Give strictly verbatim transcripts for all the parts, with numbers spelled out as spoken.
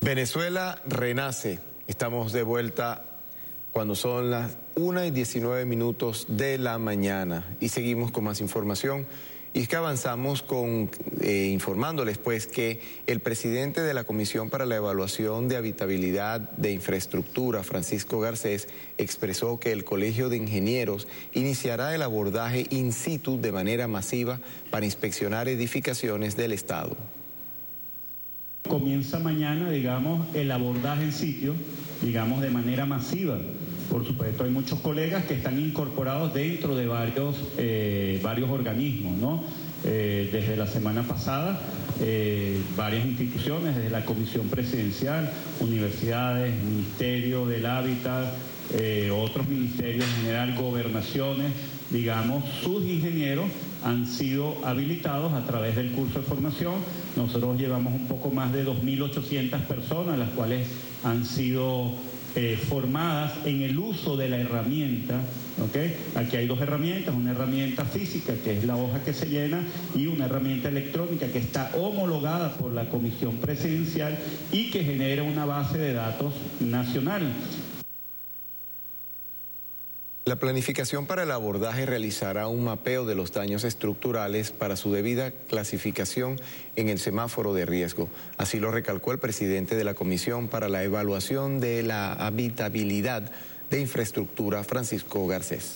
Venezuela renace. Estamos de vuelta cuando son las una y diecinueve minutos de la mañana y seguimos con más información. Y es que avanzamos con eh, informándoles pues que el presidente de la Comisión para la Evaluación de Habitabilidad de Infraestructura, Francisco Garcés, expresó que el Colegio de Ingenieros iniciará el abordaje in situ de manera masiva para inspeccionar edificaciones del Estado. Comienza mañana, digamos, el abordaje en sitio, digamos, de manera masiva. Por supuesto, hay muchos colegas que están incorporados dentro de varios, eh, varios organismos, ¿no? Eh, desde la semana pasada, eh, varias instituciones, desde la Comisión Presidencial, universidades, Ministerio del Hábitat, eh, otros ministerios en general, gobernaciones, digamos, sus ingenieros han sido habilitados a través del curso de formación. Nosotros llevamos un poco más de dos mil ochocientas personas, las cuales han sido eh, formadas en el uso de la herramienta. ¿Okay? Aquí hay dos herramientas, una herramienta física, que es la hoja que se llena, y una herramienta electrónica que está homologada por la Comisión Presidencial y que genera una base de datos nacional. La planificación para el abordaje realizará un mapeo de los daños estructurales para su debida clasificación en el semáforo de riesgo. Así lo recalcó el presidente de la Comisión para la Evaluación de la Habitabilidad de Infraestructura, Francisco Garcés.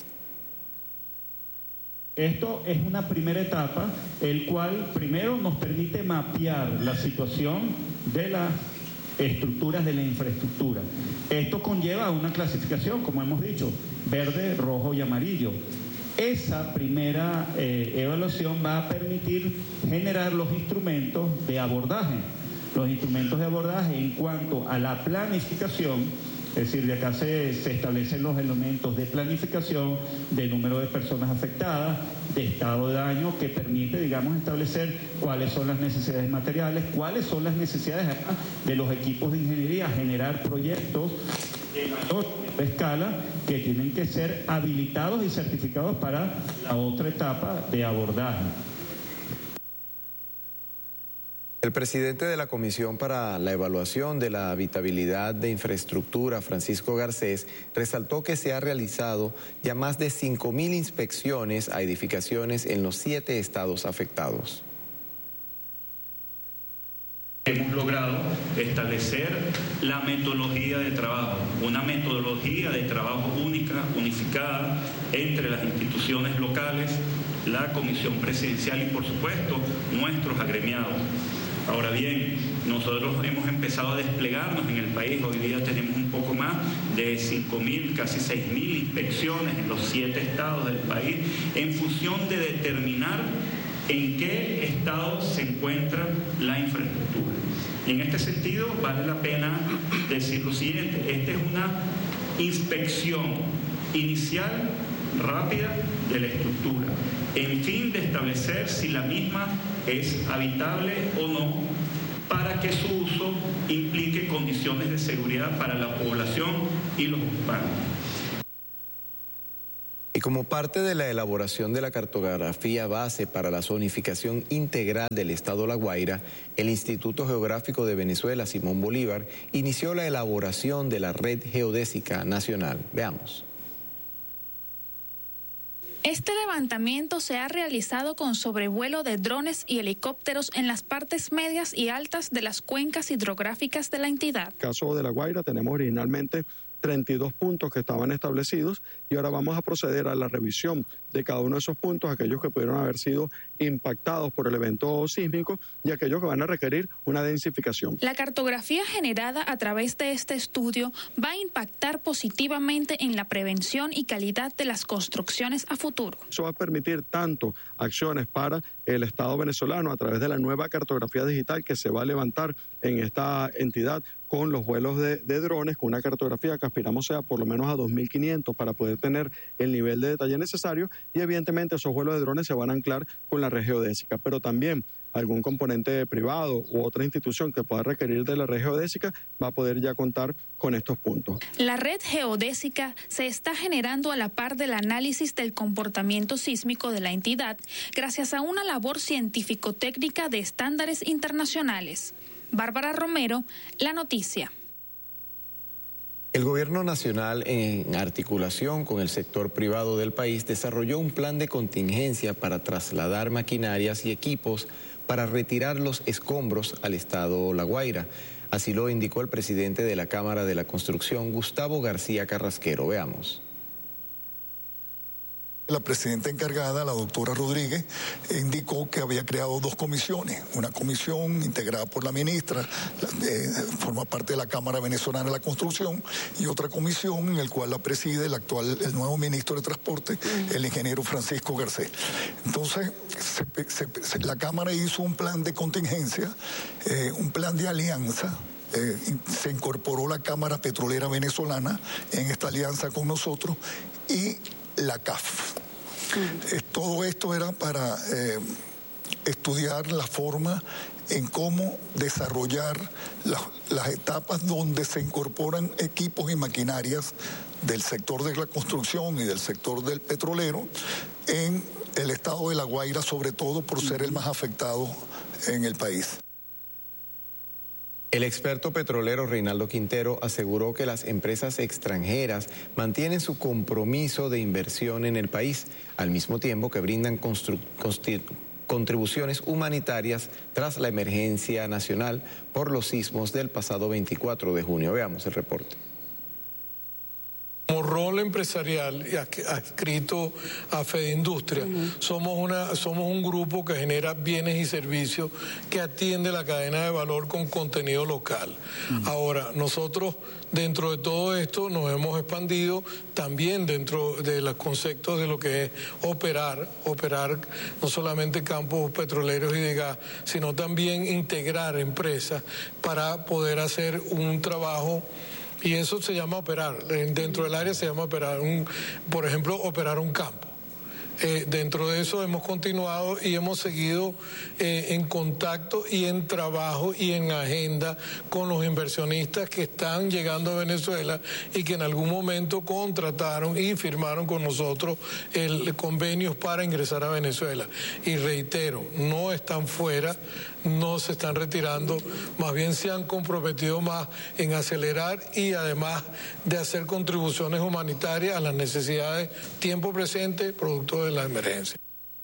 Esto es una primera etapa, el cual primero nos permite mapear la situación de las estructuras de la infraestructura. Esto conlleva una clasificación, como hemos dicho, verde, rojo y amarillo. Esa primera eh, evaluación va a permitir generar los instrumentos de abordaje. Los instrumentos de abordaje en cuanto a la planificación, es decir, de acá se, se establecen los elementos de planificación, de número de personas afectadas, de estado de daño, que permite, digamos, establecer cuáles son las necesidades materiales, cuáles son las necesidades acá de los equipos de ingeniería, generar proyectos de mayor escala que tienen que ser habilitados y certificados para la otra etapa de abordaje. El presidente de la Comisión para la Evaluación de la Habitabilidad de Infraestructura, Francisco Garcés, resaltó que se ha realizado ya más de cinco mil inspecciones a edificaciones en los siete estados afectados. Hemos logrado establecer la metodología de trabajo, una metodología de trabajo única, unificada entre las instituciones locales, la Comisión Presidencial y, por supuesto, nuestros agremiados. Ahora bien, nosotros hemos empezado a desplegarnos en el país. Hoy día tenemos un poco más de cinco mil, casi seis mil inspecciones en los siete estados del país en función de determinar en qué estado se encuentra la infraestructura. Y en este sentido vale la pena decir lo siguiente: esta es una inspección inicial rápida de la estructura, en fin de establecer si la misma es habitable o no, para que su uso implique condiciones de seguridad para la población y los ocupantes. Y como parte de la elaboración de la cartografía base para la zonificación integral del Estado La Guaira, el Instituto Geográfico de Venezuela, Simón Bolívar, inició la elaboración de la Red Geodésica Nacional. Veamos. Este levantamiento se ha realizado con sobrevuelo de drones y helicópteros en las partes medias y altas de las cuencas hidrográficas de la entidad. En el caso de La Guaira tenemos originalmente treinta y dos puntos que estaban establecidos y ahora vamos a proceder a la revisión de cada uno de esos puntos, aquellos que pudieron haber sido impactados por el evento sísmico y aquellos que van a requerir una densificación. La cartografía generada a través de este estudio va a impactar positivamente en la prevención y calidad de las construcciones a futuro. Eso va a permitir tanto acciones para el Estado venezolano a través de la nueva cartografía digital que se va a levantar en esta entidad con los vuelos de, de drones, con una cartografía que aspiramos sea por lo menos a dos mil quinientos para poder tener el nivel de detalle necesario, y evidentemente esos vuelos de drones se van a anclar con la red geodésica, pero también algún componente privado u otra institución que pueda requerir de la red geodésica va a poder ya contar con estos puntos. La red geodésica se está generando a la par del análisis del comportamiento sísmico de la entidad gracias a una labor científico-técnica de estándares internacionales. Bárbara Romero, La Noticia. El Gobierno Nacional, en articulación con el sector privado del país, desarrolló un plan de contingencia para trasladar maquinarias y equipos para retirar los escombros al estado La Guaira. Así lo indicó el presidente de la Cámara de la Construcción, Gustavo García Carrasquero. Veamos. La presidenta encargada, la doctora Rodríguez, indicó que había creado dos comisiones. Una comisión integrada por la ministra, eh, forma parte de la Cámara Venezolana de la Construcción, y otra comisión en la cual la preside el actual, el nuevo ministro de Transporte, el ingeniero Francisco Garcés. Entonces, se, se, se, la Cámara hizo un plan de contingencia, eh, un plan de alianza. Eh, se incorporó la Cámara Petrolera Venezolana en esta alianza con nosotros y la C A F. Mm. Eh, todo esto era para eh, estudiar la forma en cómo desarrollar la, las etapas donde se incorporan equipos y maquinarias del sector de la construcción y del sector del petrolero en el estado de La Guaira, sobre todo por ser el más afectado en el país. El experto petrolero Reinaldo Quintero aseguró que las empresas extranjeras mantienen su compromiso de inversión en el país, al mismo tiempo que brindan contribuciones humanitarias tras la emergencia nacional por los sismos del pasado veinticuatro de junio. Veamos el reporte. Como rol empresarial adscrito a Fedindustria, uh-huh. somos, una, somos un grupo que genera bienes y servicios que atiende la cadena de valor con contenido local. Uh-huh. Ahora, nosotros dentro de todo esto nos hemos expandido también dentro de los conceptos de lo que es operar, operar no solamente campos petroleros y de gas, sino también integrar empresas para poder hacer un trabajo. Y eso se llama operar, dentro del área se llama operar, un, por ejemplo, operar un campo. Eh, dentro de eso hemos continuado y hemos seguido eh, en contacto y en trabajo y en agenda con los inversionistas que están llegando a Venezuela y que en algún momento contrataron y firmaron con nosotros el convenios para ingresar a Venezuela. Y reitero, no están fuera, no se están retirando, más bien se han comprometido más en acelerar y además de hacer contribuciones humanitarias a las necesidades tiempo presente, producto de la emergencia.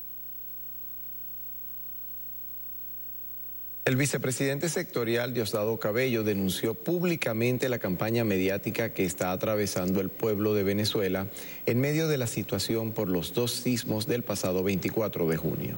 El vicepresidente sectorial Diosdado Cabello denunció públicamente la campaña mediática que está atravesando el pueblo de Venezuela en medio de la situación por los dos sismos del pasado veinticuatro de junio.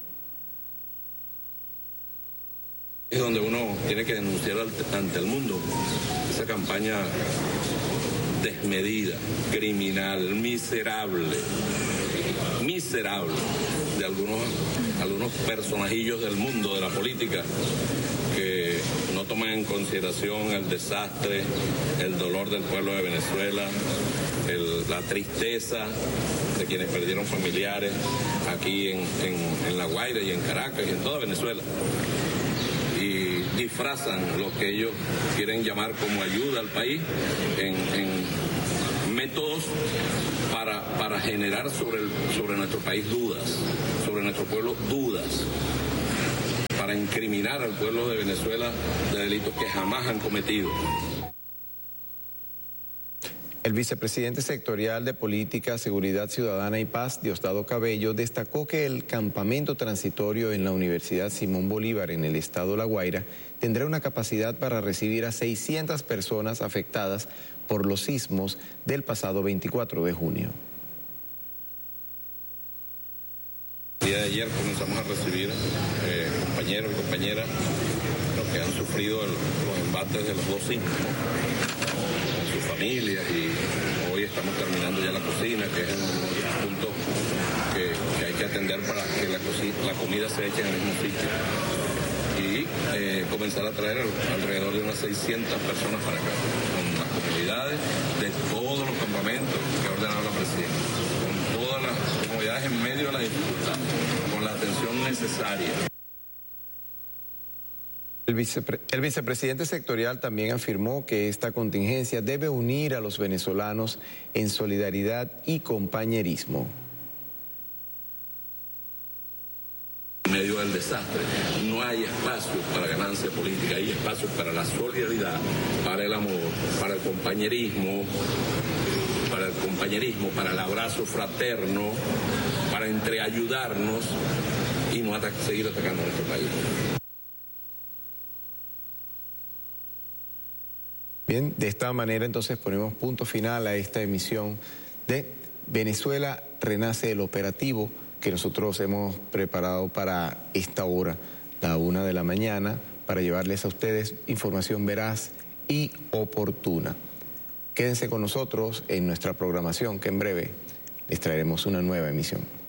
Es donde uno tiene que denunciar ante el mundo esa campaña desmedida, criminal, miserable, miserable de algunos, algunos personajillos del mundo de la política que no toman en consideración el desastre, el dolor del pueblo de Venezuela, el, la tristeza de quienes perdieron familiares aquí en, en, en La Guaira y en Caracas y en toda Venezuela. Y disfrazan lo que ellos quieren llamar como ayuda al país en, en métodos para, para generar sobre, el, sobre nuestro país dudas, sobre nuestro pueblo dudas, para incriminar al pueblo de Venezuela de delitos que jamás han cometido. El vicepresidente sectorial de Política, Seguridad Ciudadana y Paz, Diosdado Cabello, destacó que el campamento transitorio en la Universidad Simón Bolívar en el estado La Guaira tendrá una capacidad para recibir a seiscientas personas afectadas por los sismos del pasado veinticuatro de junio. El día de ayer comenzamos a recibir eh, compañeros y compañeras los que han sufrido el, los embates de los dos sismos con sus familias, y hoy estamos terminando ya la cocina, que es un punto que, que hay que atender para que la, cocina, la comida se eche en el mismo sitio. Y eh, comenzar a traer alrededor de unas seiscientas personas para acá, con las comunidades de todos los campamentos que ha ordenado la presidenta, con todas las comunidades en medio de la dificultad, con la atención necesaria. El, vicepre el vicepresidente sectorial también afirmó que esta contingencia debe unir a los venezolanos en solidaridad y compañerismo. En medio del desastre no hay espacio para ganancia política, hay espacios para la solidaridad, para el amor, para el compañerismo, para el compañerismo, para el abrazo fraterno, para entreayudarnos y no ata- seguir atacando a nuestro país. Bien, de esta manera entonces ponemos punto final a esta emisión de Venezuela Renace, el operativo que nosotros hemos preparado para esta hora, la una de la mañana, para llevarles a ustedes información veraz y oportuna. Quédense con nosotros en nuestra programación, que en breve les traeremos una nueva emisión.